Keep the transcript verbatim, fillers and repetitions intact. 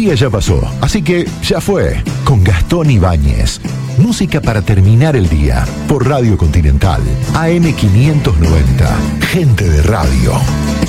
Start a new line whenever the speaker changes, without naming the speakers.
día ya pasó, así que ya fue. Con Gastón Ibáñez. Música para terminar el día. Por Radio Continental. A M quinientos noventa. Gente de radio.